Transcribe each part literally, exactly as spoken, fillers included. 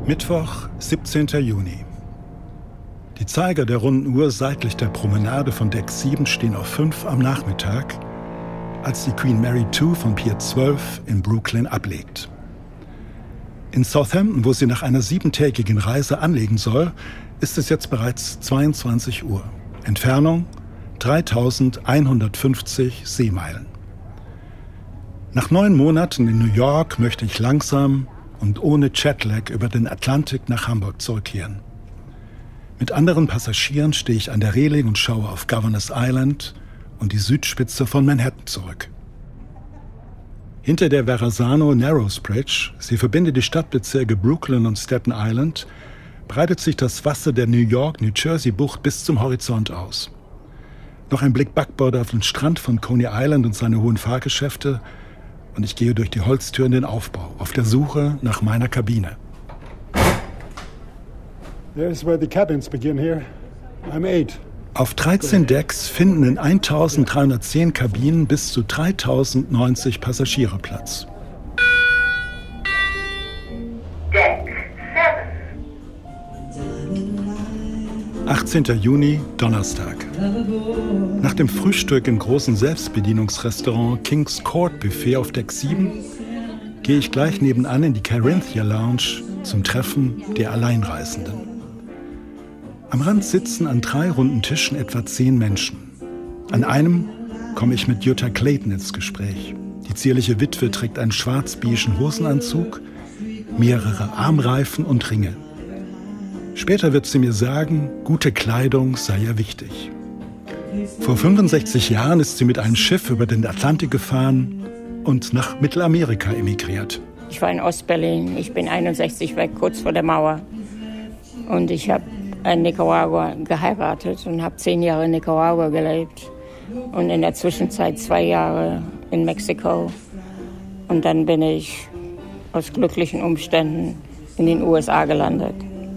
Mittwoch, siebzehnten Juni. Die Zeiger der runden Uhr seitlich der Promenade von Deck sieben stehen auf fünf am Nachmittag, als die Queen Mary zwei von Pier zwölf in Brooklyn ablegt. In Southampton, wo sie nach einer siebentägigen Reise anlegen soll, ist es jetzt bereits zweiundzwanzig Uhr. Entfernung dreitausendeinhundertfünfzig Seemeilen. Nach neun Monaten in New York möchte ich langsam und ohne Jetlag über den Atlantik nach Hamburg zurückkehren. Mit anderen Passagieren stehe ich an der Reling und schaue auf Governor's Island und die Südspitze von Manhattan zurück. Hinter der Verrazano Narrows Bridge, sie verbindet die Stadtbezirke Brooklyn und Staten Island, breitet sich das Wasser der New York-New Jersey-Bucht bis zum Horizont aus. Noch ein Blick Backbord auf den Strand von Coney Island und seine hohen Fahrgeschäfte und ich gehe durch die Holztür in den Aufbau, auf der Suche nach meiner Kabine. There's where the cabins begin here. I'm eight. Auf dreizehn Decks finden in eintausenddreihundertzehn Kabinen bis zu dreitausendneunzig Passagiere Platz. Deck sieben. achtzehnten Juni, Donnerstag. Nach dem Frühstück im großen Selbstbedienungsrestaurant King's Court Buffet auf Deck sieben gehe ich gleich nebenan in die Carinthia Lounge zum Treffen der Alleinreisenden. Am Rand sitzen an drei runden Tischen etwa zehn Menschen. An einem komme ich mit Jutta Clayton ins Gespräch. Die zierliche Witwe trägt einen schwarz-beigen Hosenanzug, mehrere Armreifen und Ringe. Später wird sie mir sagen, gute Kleidung sei ihr wichtig. Vor fünfundsechzig Jahren ist sie mit einem Schiff über den Atlantik gefahren und nach Mittelamerika emigriert. Ich war in Ostberlin, ich bin einundsechzig weg, kurz vor der Mauer. Und ich habe in Nicaragua geheiratet und habe zehn Jahre in Nicaragua gelebt. Und in der Zwischenzeit zwei Jahre in Mexiko. Und dann bin ich aus glücklichen Umständen in den U S A gelandet,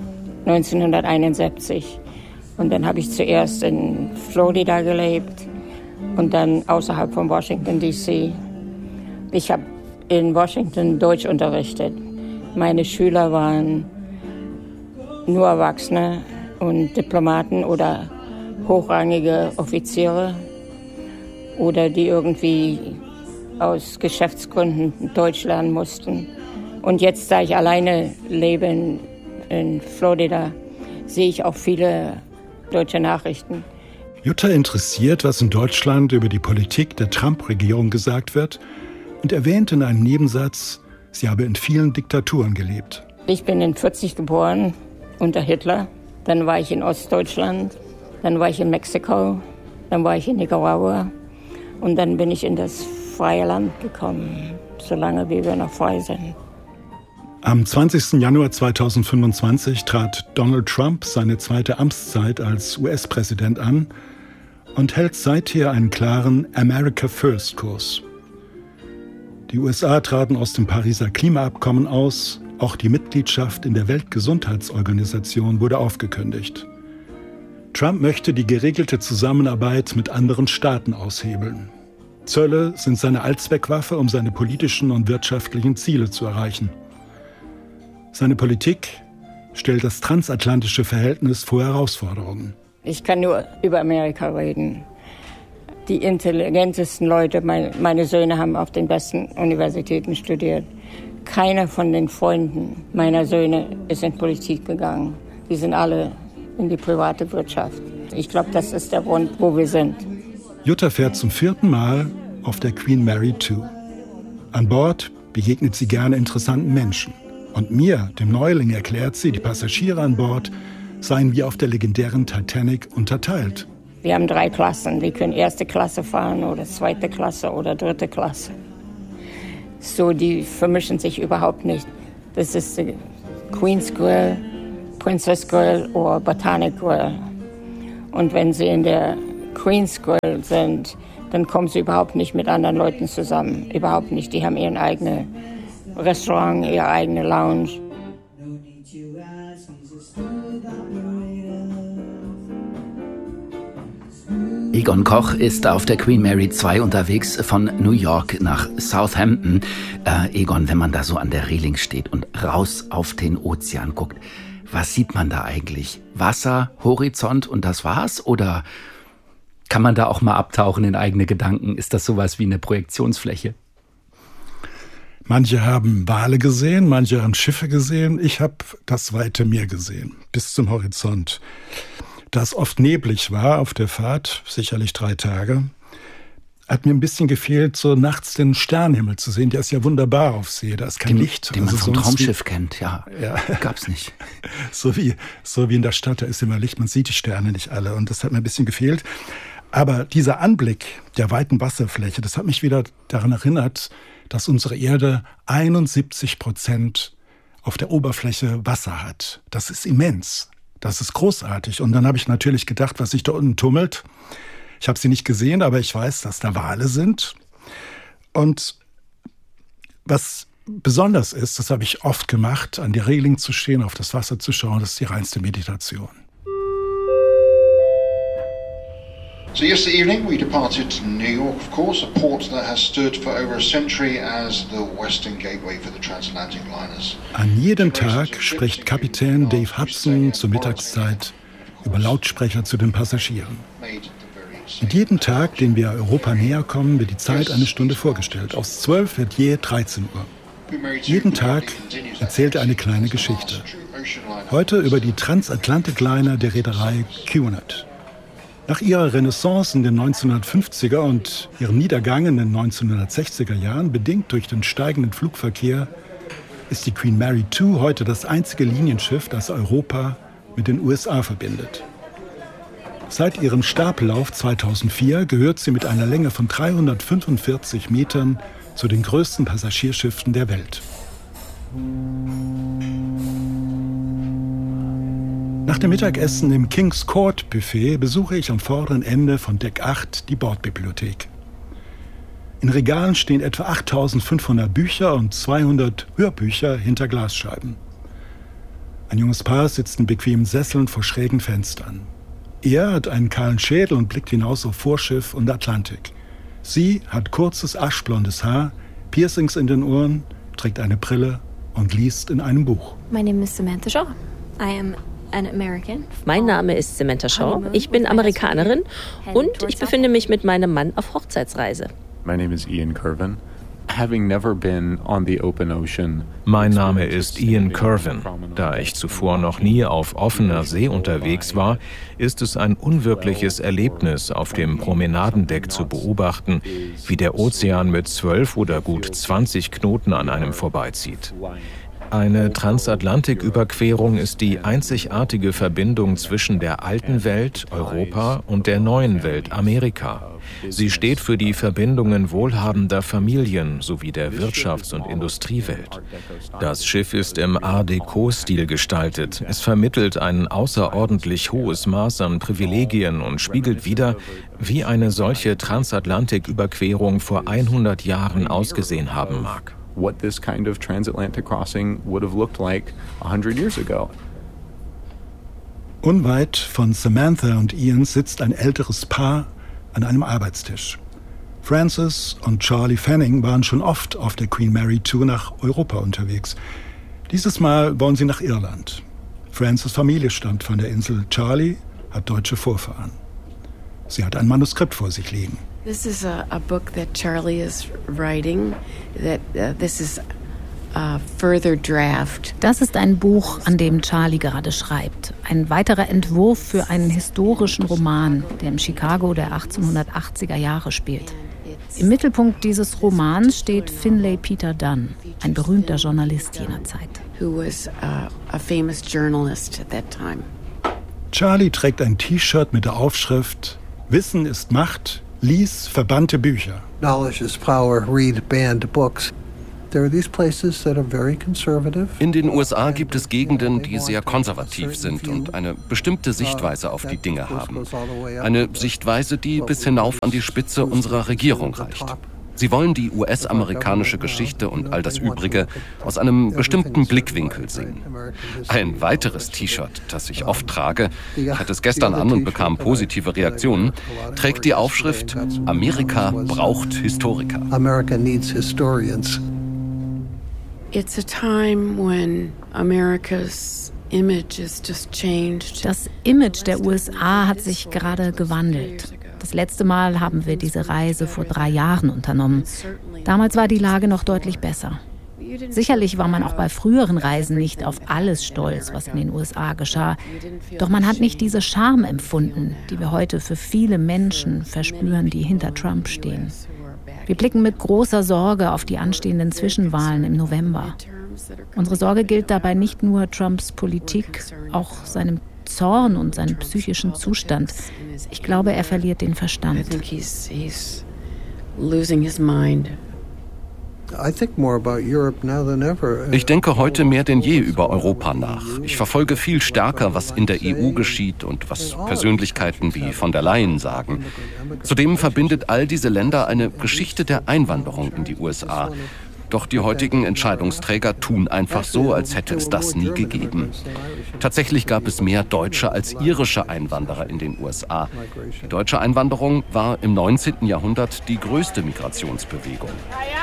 neunzehnhunderteinundsiebzig. Und dann habe ich zuerst in Florida gelebt und dann außerhalb von Washington, D C Ich habe in Washington Deutsch unterrichtet. Meine Schüler waren nur Erwachsene und Diplomaten oder hochrangige Offiziere oder die irgendwie aus Geschäftsgründen Deutsch lernen mussten. Und jetzt, da ich alleine lebe in, in Florida, sehe ich auch viele deutsche Nachrichten. Jutta interessiert, was in Deutschland über die Politik der Trump-Regierung gesagt wird und erwähnt in einem Nebensatz, sie habe in vielen Diktaturen gelebt. Ich bin in vierzig geboren, unter Hitler. Dann war ich in Ostdeutschland, dann war ich in Mexiko, dann war ich in Nicaragua und dann bin ich in das freie Land gekommen, solange wie wir noch frei sind. Am zwanzigsten Januar zweitausendfünfundzwanzig trat Donald Trump seine zweite Amtszeit als U S-Präsident an und hält seither einen klaren America-First-Kurs. Die U S A traten aus dem Pariser Klimaabkommen aus, auch die Mitgliedschaft in der Weltgesundheitsorganisation wurde aufgekündigt. Trump möchte die geregelte Zusammenarbeit mit anderen Staaten aushebeln. Zölle sind seine Allzweckwaffe, um seine politischen und wirtschaftlichen Ziele zu erreichen. Seine Politik stellt das transatlantische Verhältnis vor Herausforderungen. Ich kann nur über Amerika reden. Die intelligentesten Leute, meine, meine Söhne haben auf den besten Universitäten studiert. Keiner von den Freunden meiner Söhne ist in Politik gegangen. Die sind alle in die private Wirtschaft. Ich glaube, das ist der Grund, wo wir sind. Jutta fährt zum vierten Mal auf der Queen Mary zwei. An Bord begegnet sie gerne interessanten Menschen. Und mir, dem Neuling, erklärt sie, die Passagiere an Bord seien wie auf der legendären Titanic unterteilt. Wir haben drei Klassen. Die können erste Klasse fahren oder zweite Klasse oder dritte Klasse. So, die vermischen sich überhaupt nicht. Das ist die Queen's Grill, Princess Grill oder Botanic Grill. Und wenn sie in der Queen's Grill sind, dann kommen sie überhaupt nicht mit anderen Leuten zusammen. Überhaupt nicht. Die haben ihren eigenen Restaurant, ihre eigene Lounge. Smooth Egon Koch ist auf der Queen Mary zwei unterwegs von New York nach Southampton. Äh, Egon, wenn man da so an der Reling steht und raus auf den Ozean guckt, was sieht man da eigentlich? Wasser, Horizont und das war's? Oder kann man da auch mal abtauchen in eigene Gedanken? Ist das sowas wie eine Projektionsfläche? Manche haben Wale gesehen, manche haben Schiffe gesehen. Ich habe das weite Meer gesehen, bis zum Horizont. Da es oft neblig war auf der Fahrt, sicherlich drei Tage, hat mir ein bisschen gefehlt, so nachts den Sternenhimmel zu sehen. Der ist ja wunderbar auf See, da ist kein den, Licht. Den man also vom Traumschiff wie, kennt, ja. ja. Gab's nicht. so, wie, so wie in der Stadt, da ist immer Licht, man sieht die Sterne nicht alle. Und das hat mir ein bisschen gefehlt. Aber dieser Anblick der weiten Wasserfläche, das hat mich wieder daran erinnert, dass unsere Erde einundsiebzig Prozent auf der Oberfläche Wasser hat. Das ist immens. Das ist großartig. Und dann habe ich natürlich gedacht, was sich da unten tummelt. Ich habe sie nicht gesehen, aber ich weiß, dass da Wale sind. Und was besonders ist, das habe ich oft gemacht, an der Reling zu stehen, auf das Wasser zu schauen, das ist die reinste Meditation. So yesterday evening we departed New York, of course, a port that has stood for over a century as the western gateway for the transatlantic liners. An jedem Tag spricht Kapitän Dave Hudson zur Mittagszeit über Lautsprecher zu den Passagieren. Mit jedem Tag, den wir Europa näher kommen, wird die Zeit eine Stunde vorgestellt. Aus zwölf wird je dreizehn Uhr. Jeden Tag erzählt er eine kleine Geschichte. Heute über die Transatlantic-Liner der Reederei Cunard. Nach ihrer Renaissance in den neunzehnhundertfünfziger und ihrem Niedergang in den neunzehnhundertsechziger Jahren, bedingt durch den steigenden Flugverkehr, ist die Queen Mary zwei heute das einzige Linienschiff, das Europa mit den U S A verbindet. Seit ihrem Stapellauf zweitausendvier gehört sie mit einer Länge von dreihundertfünfundvierzig Metern zu den größten Passagierschiffen der Welt. Nach dem Mittagessen im King's Court Buffet besuche ich am vorderen Ende von Deck acht die Bordbibliothek. In Regalen stehen etwa achttausendfünfhundert Bücher und zweihundert Hörbücher hinter Glasscheiben. Ein junges Paar sitzt in bequemen Sesseln vor schrägen Fenstern. Er hat einen kahlen Schädel und blickt hinaus auf Vorschiff und Atlantik. Sie hat kurzes, aschblondes Haar, Piercings in den Ohren, trägt eine Brille und liest in einem Buch. My name is Samantha Shaw. I am an American. Mein Name ist Samantha Shaw. Ich bin Amerikanerin und ich befinde mich mit meinem Mann auf Hochzeitsreise. My name is Ian Curvin. Having never been on the open ocean. Mein Name ist Ian Curvin. Da ich zuvor noch nie auf offener See unterwegs war, ist es ein unwirkliches Erlebnis, auf dem Promenadendeck zu beobachten, wie der Ozean mit zwölf oder gut zwanzig Knoten an einem vorbeizieht. Eine Transatlantiküberquerung ist die einzigartige Verbindung zwischen der alten Welt, Europa, und der neuen Welt, Amerika. Sie steht für die Verbindungen wohlhabender Familien sowie der Wirtschafts- und Industriewelt. Das Schiff ist im Art Deco-Stil gestaltet. Es vermittelt ein außerordentlich hohes Maß an Privilegien und spiegelt wider, wie eine solche Transatlantiküberquerung vor hundert Jahren ausgesehen haben mag. What this kind of transatlantic crossing would have looked like one hundred years ago. Unweit von Samantha und Ian sitzt ein älteres Paar an einem Arbeitstisch. Frances und Charlie Fanning waren schon oft auf der Queen Mary zwei nach Europa unterwegs. Dieses Mal wollen sie nach Irland. Frances' Familie stammt von der Insel. Charlie hat deutsche Vorfahren. Sie hat ein Manuskript vor sich liegen. This is a, a book that Charlie is writing. That uh, this is a further draft. Das ist ein Buch, an dem Charlie gerade schreibt. Ein weiterer Entwurf für einen historischen Roman, der im Chicago der achtzehnhundertachtziger Jahre spielt. Im Mittelpunkt dieses Romans steht Finlay Peter Dunne, ein berühmter Journalist jener Zeit. Who was uh, a famous journalist at that time. Charlie trägt ein T-Shirt mit der Aufschrift Wissen ist Macht. Lies verbannte Bücher. Knowledge is power. Read banned books. There are these places that are very conservative. In den U S A gibt es Gegenden, die sehr konservativ sind und eine bestimmte Sichtweise auf die Dinge haben. Eine Sichtweise, die bis hinauf an die Spitze unserer Regierung reicht. Sie wollen die U S-amerikanische Geschichte und all das Übrige aus einem bestimmten Blickwinkel sehen. Ein weiteres T-Shirt, das ich oft trage, ich hatte es gestern an und bekam positive Reaktionen, trägt die Aufschrift Amerika braucht Historiker. America needs historians. It's a time when America's image is just changed. Das Image der U S A hat sich gerade gewandelt. Das letzte Mal haben wir diese Reise vor drei Jahren unternommen. Damals war die Lage noch deutlich besser. Sicherlich war man auch bei früheren Reisen nicht auf alles stolz, was in den U S A geschah. Doch man hat nicht diese Scham empfunden, die wir heute für viele Menschen verspüren, die hinter Trump stehen. Wir blicken mit großer Sorge auf die anstehenden Zwischenwahlen im November. Unsere Sorge gilt dabei nicht nur Trumps Politik, auch seinem Zorn und seinen psychischen Zustand. Ich glaube, er verliert den Verstand. Ich denke heute mehr denn je über Europa nach. Ich verfolge viel stärker, was in der E U geschieht und was Persönlichkeiten wie von der Leyen sagen. Zudem verbindet all diese Länder eine Geschichte der Einwanderung in die U S A. Doch die heutigen Entscheidungsträger tun einfach so, als hätte es das nie gegeben. Tatsächlich gab es mehr deutsche als irische Einwanderer in den U S A. Die deutsche Einwanderung war im neunzehnten Jahrhundert die größte Migrationsbewegung.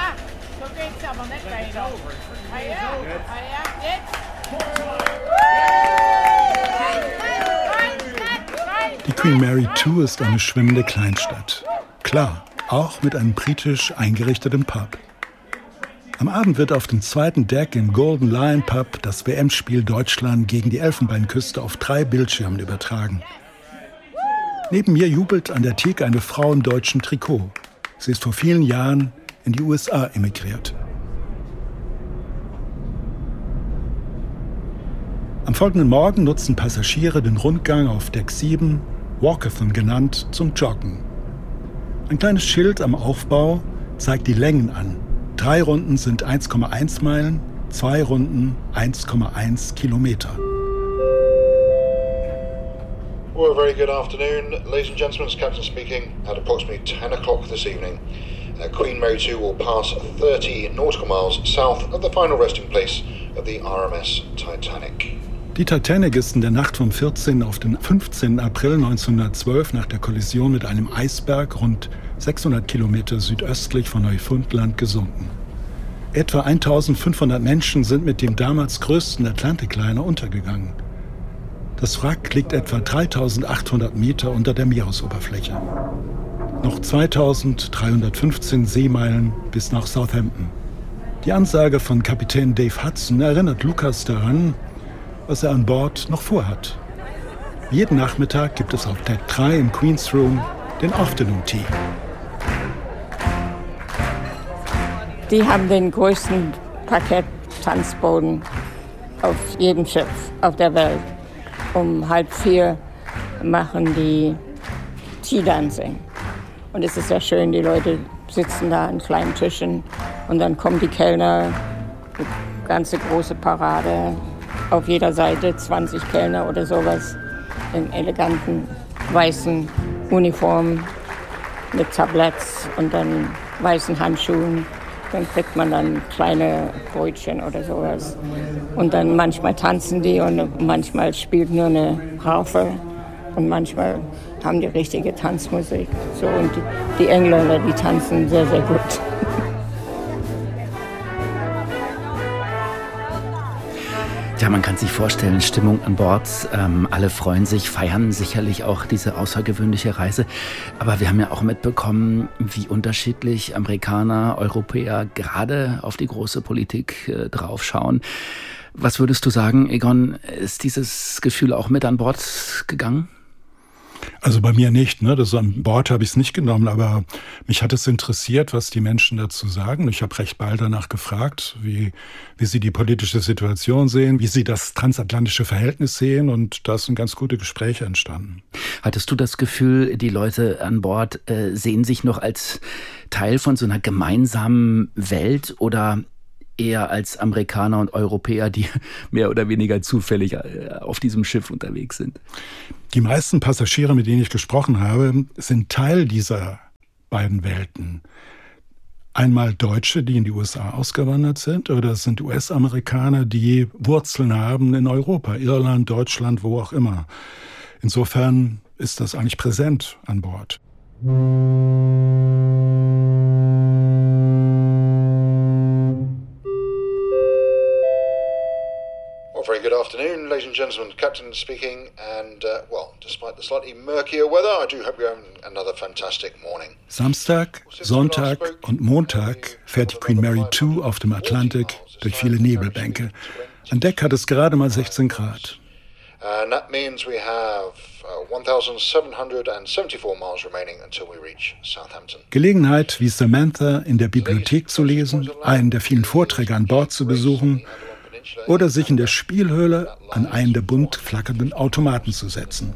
Die Queen Mary zwei ist eine schwimmende Kleinstadt. Klar, auch mit einem britisch eingerichteten Pub. Am Abend wird auf dem zweiten Deck im Golden Lion Pub das W M-Spiel Deutschland gegen die Elfenbeinküste auf drei Bildschirmen übertragen. Neben mir jubelt an der Theke eine Frau im deutschen Trikot. Sie ist vor vielen Jahren in die U S A emigriert. Am folgenden Morgen nutzen Passagiere den Rundgang auf Deck sieben, Walkathon genannt, zum Joggen. Ein kleines Schild am Aufbau zeigt die Längen an. Drei Runden sind eins Komma eins Meilen, zwei Runden eins Komma eins Kilometer. Well, a very good afternoon, ladies and gentlemen. It's Captain speaking. At approximately ten o'clock this evening, uh, Queen Mary two will pass thirty nautical miles south of the final resting place of the R M S Titanic. Die Titanic ist in der Nacht vom vierzehnten auf den fünfzehnten April neunzehnhundertzwölf nach der Kollision mit einem Eisberg rund sechshundert Kilometer südöstlich von Neufundland gesunken. Etwa eintausendfünfhundert Menschen sind mit dem damals größten Atlantikliner untergegangen. Das Wrack liegt etwa dreitausendachthundert Meter unter der Meeresoberfläche. Noch zweitausenddreihundertfünfzehn Seemeilen bis nach Southampton. Die Ansage von Kapitän Dave Hudson erinnert Lucas daran, was er an Bord noch vorhat. Jeden Nachmittag gibt es auf Deck drei im Queen's Room den Afternoon Tea. Die haben den größten Parkett-Tanzboden auf jedem Schiff auf der Welt. Um halb vier machen die Tea Dancing. Und es ist sehr schön, die Leute sitzen da an kleinen Tischen und dann kommen die Kellner, die ganze große Parade, auf jeder Seite zwanzig Kellner oder sowas in eleganten weißen Uniformen mit Tabletts und dann weißen Handschuhen. Dann kriegt man dann kleine Brötchen oder sowas. Und dann manchmal tanzen die und manchmal spielt nur eine Harfe und manchmal haben die richtige Tanzmusik. So, und die, die Engländer, die tanzen sehr, sehr gut. Ja, man kann sich vorstellen, Stimmung an Bord, ähm, alle freuen sich, feiern sicherlich auch diese außergewöhnliche Reise. Aber wir haben ja auch mitbekommen, wie unterschiedlich Amerikaner, Europäer gerade auf die große Politik äh, draufschauen. Was würdest du sagen, Egon, ist dieses Gefühl auch mit an Bord gegangen? Also bei mir nicht, ne? Das an Bord habe ich es nicht genommen, aber mich hat es interessiert, was die Menschen dazu sagen. Ich habe recht bald danach gefragt, wie, wie sie die politische Situation sehen, wie sie das transatlantische Verhältnis sehen, und da sind ganz gute Gespräche entstanden. Hattest du das Gefühl, die Leute an Bord äh, sehen sich noch als Teil von so einer gemeinsamen Welt oder eher als Amerikaner und Europäer, die mehr oder weniger zufällig auf diesem Schiff unterwegs sind? Die meisten Passagiere, mit denen ich gesprochen habe, sind Teil dieser beiden Welten. einmal Deutsche, die in die U S A ausgewandert sind, oder es sind U S-Amerikaner, die Wurzeln haben in Europa, Irland, Deutschland, wo auch immer. Insofern ist das eigentlich präsent an Bord. Well, very good afternoon, ladies and gentlemen. Captain speaking, and uh, well, despite the slightly murkier weather, I do hope you're having another fantastic morning. Samstag, Sonntag und Montag fährt die Queen Mary zwei auf dem Atlantik durch viele Nebelbänke. An Deck hat es gerade mal sechzehn Grad. And that means we have uh, one thousand seven hundred seventy-four miles remaining until we reach Southampton. Gelegenheit, wie Samantha in der Bibliothek zu lesen, einen der vielen Vorträge an Bord zu besuchen oder sich in der Spielhöhle an einen der bunt flackernden Automaten zu setzen.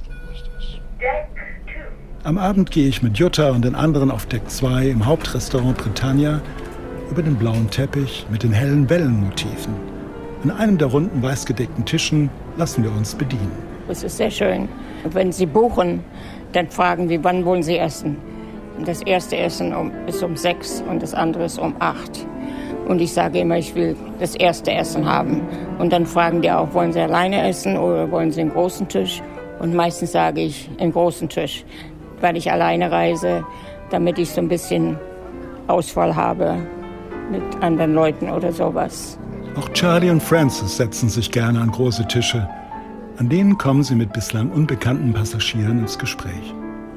Am Abend gehe ich mit Jutta und den anderen auf Deck zwei im Hauptrestaurant Britannia über den blauen Teppich mit den hellen Wellenmotiven. An einem der runden weißgedeckten Tischen lassen wir uns bedienen. Es ist sehr schön. Wenn Sie buchen, dann fragen wir, wann wollen Sie essen? Das erste Essen um, ist um sechs und das andere ist um acht. Und ich sage immer, ich will das erste Essen haben. Und dann fragen die auch, wollen Sie alleine essen oder wollen Sie einen großen Tisch? Und meistens sage ich, einen großen Tisch, weil ich alleine reise, damit ich so ein bisschen Auswahl habe mit anderen Leuten oder sowas. Auch Charlie und Frances setzen sich gerne an große Tische. An denen kommen sie mit bislang unbekannten Passagieren ins Gespräch.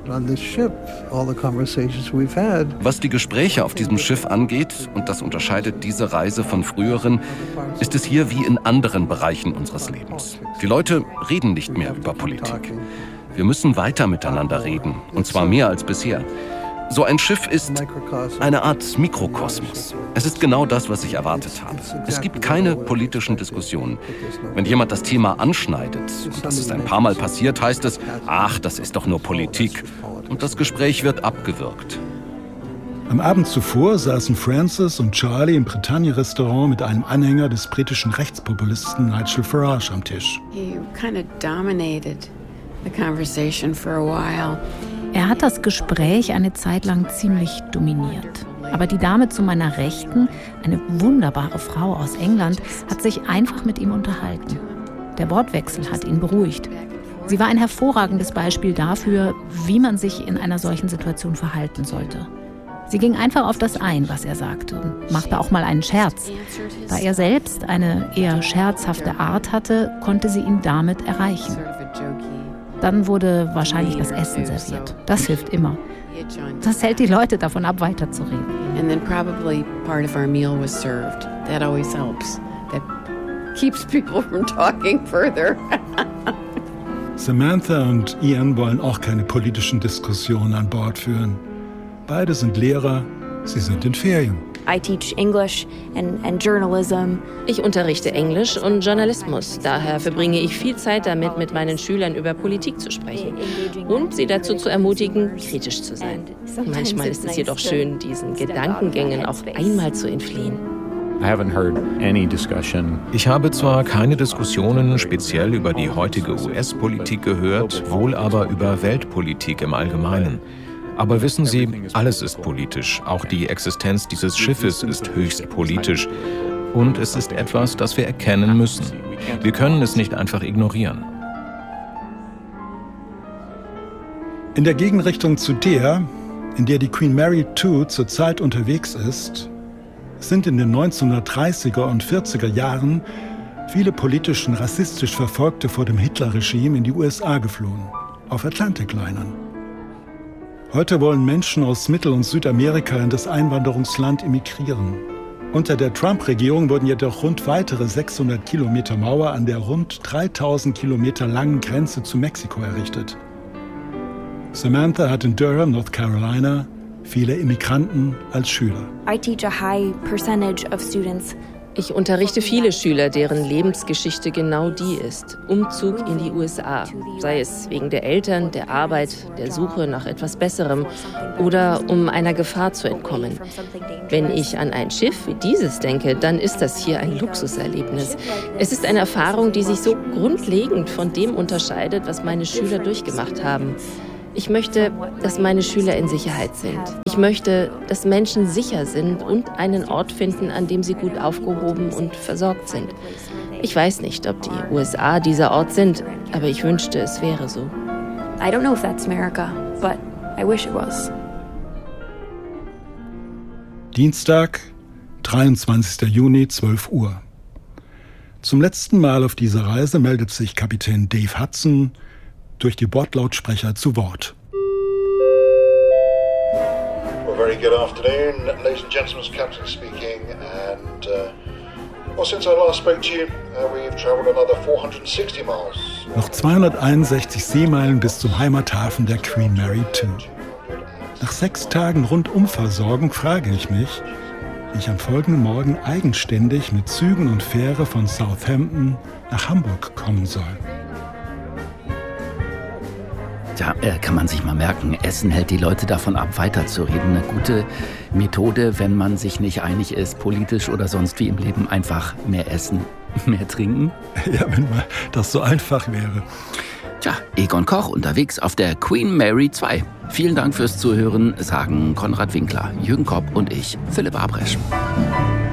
Was die Gespräche auf diesem Schiff angeht, und das unterscheidet diese Reise von früheren, ist es hier wie in anderen Bereichen unseres Lebens. Die Leute reden nicht mehr über Politik. Wir müssen weiter miteinander reden, und zwar mehr als bisher. So ein Schiff ist eine Art Mikrokosmos. Es ist genau das, was ich erwartet habe. Es gibt keine politischen Diskussionen. Wenn jemand das Thema anschneidet, und das ist ein paar Mal passiert, heißt es, ach, das ist doch nur Politik. Und das Gespräch wird abgewürgt. Am Abend zuvor saßen Frances und Charlie im Britannia-Restaurant mit einem Anhänger des britischen Rechtspopulisten Nigel Farage am Tisch. He kind of dominated the conversation for a while. Er hat das Gespräch eine Zeit lang ziemlich dominiert. Aber die Dame zu meiner Rechten, eine wunderbare Frau aus England, hat sich einfach mit ihm unterhalten. Der Wortwechsel hat ihn beruhigt. Sie war ein hervorragendes Beispiel dafür, wie man sich in einer solchen Situation verhalten sollte. Sie ging einfach auf das ein, was er sagte, und machte auch mal einen Scherz. Da er selbst eine eher scherzhafte Art hatte, konnte sie ihn damit erreichen. Dann wurde wahrscheinlich das Essen serviert. Das hilft immer. Das hält die Leute davon ab, weiterzureden. And then probably part of our meal was served. That always helps. That keeps people from talking further. Samantha und Ian wollen auch keine politischen Diskussionen an Bord führen. Beide sind Lehrer, sie sind in Ferien. I teach English and, and journalism. Ich unterrichte Englisch und Journalismus. Daher verbringe ich viel Zeit damit, mit meinen Schülern über Politik zu sprechen und sie dazu zu ermutigen, kritisch zu sein. Manchmal ist es jedoch schön, diesen Gedankengängen auch einmal zu entfliehen. Ich habe zwar keine Diskussionen speziell über die heutige U S-Politik gehört, wohl aber über Weltpolitik im Allgemeinen. Aber wissen Sie, alles ist politisch. Auch die Existenz dieses Schiffes ist höchst politisch. Und es ist etwas, das wir erkennen müssen. Wir können es nicht einfach ignorieren. In der Gegenrichtung zu der, in der die Queen Mary zwei zurzeit unterwegs ist, sind in den neunzehnhundertdreißiger und vierziger Jahren viele politisch und rassistisch Verfolgte vor dem Hitlerregime in die U S A geflohen, auf Atlantiklinern. Heute wollen Menschen aus Mittel- und Südamerika in das Einwanderungsland emigrieren. Unter der Trump-Regierung wurden jedoch rund weitere sechshundert Kilometer Mauer an der rund dreitausend Kilometer langen Grenze zu Mexiko errichtet. Samantha hat in Durham, North Carolina, viele Immigranten als Schüler. I teach a high percentage of students. Ich unterrichte viele Schüler, deren Lebensgeschichte genau die ist. Umzug in die U S A, sei es wegen der Eltern, der Arbeit, der Suche nach etwas Besserem oder um einer Gefahr zu entkommen. Wenn ich an ein Schiff wie dieses denke, dann ist das hier ein Luxuserlebnis. Es ist eine Erfahrung, die sich so grundlegend von dem unterscheidet, was meine Schüler durchgemacht haben. Ich möchte, dass meine Schüler in Sicherheit sind. Ich möchte, dass Menschen sicher sind und einen Ort finden, an dem sie gut aufgehoben und versorgt sind. Ich weiß nicht, ob die U S A dieser Ort sind, aber ich wünschte, es wäre so. I don't know if that's America, but I wish it was. Dienstag, dreiundzwanzigster Juni, zwölf Uhr. Zum letzten Mal auf dieser Reise meldet sich Kapitän Dave Hudson durch die Bordlautsprecher zu Wort. Well, very good afternoon, ladies and gentlemen, Captain speaking, and uh, well, since I last spoke to you, uh, we've traveled another four hundred sixty miles. Noch zweihunderteinundsechzig Seemeilen bis zum Heimathafen der Queen Mary zwei. Nach sechs Tagen Rundumversorgung frage ich mich, wie ich am folgenden Morgen eigenständig mit Zügen und Fähre von Southampton nach Hamburg kommen soll. Tja, äh, kann man sich mal merken, Essen hält die Leute davon ab, weiterzureden. Eine gute Methode, wenn man sich nicht einig ist, politisch oder sonst wie im Leben, einfach mehr essen, mehr trinken. Ja, wenn mal das so einfach wäre. Tja, Egon Koch unterwegs auf der Queen Mary zwei. Vielen Dank fürs Zuhören, sagen Konrad Winkler, Jürgen Kopp und ich, Philipp Abresch.